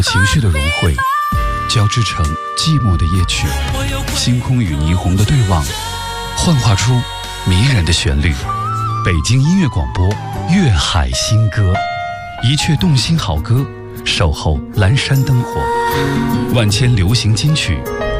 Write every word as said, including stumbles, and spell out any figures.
情绪的融汇，交织成寂寞的夜曲，星空与霓虹的对望，幻化出迷人的旋律。北京音乐广播，粤海新歌，一阙动心好歌，守候阑珊灯火，万千流行金曲，